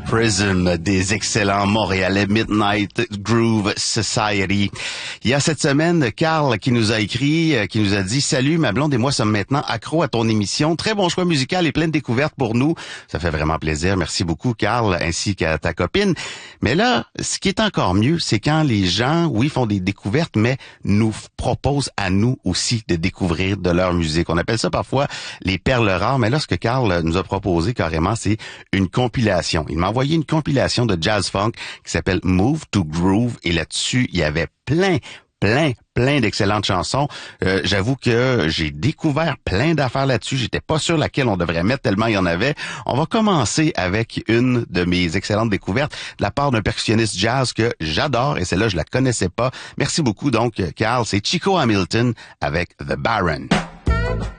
Prism des excellents Montréalais Midnight Groove Society. Il y a cette semaine, Carl qui nous a écrit, qui nous a dit « Salut, ma blonde et moi sommes maintenant accros à ton émission. Très bon choix musical et plein de découvertes pour nous. » Ça fait vraiment plaisir. Merci beaucoup, Carl, ainsi qu'à ta copine. Mais là, ce qui est encore mieux, c'est quand les gens, oui, font des découvertes, mais nous proposent à nous aussi de découvrir de leur musique. On appelle ça parfois les perles rares, mais là, ce que Carl nous a proposé carrément, c'est une compilation. Il m'a envoyé une compilation de jazz funk qui s'appelle Move to Groove et là-dessus, il y avait plein d'excellentes chansons. J'avoue que j'ai découvert plein d'affaires là-dessus. J'étais pas sûr laquelle on devrait mettre tellement il y en avait. On va commencer avec une de mes excellentes découvertes de la part d'un percussionniste jazz que j'adore et celle-là, je la connaissais pas. Merci beaucoup donc, Carl. C'est Chico Hamilton avec The Baron.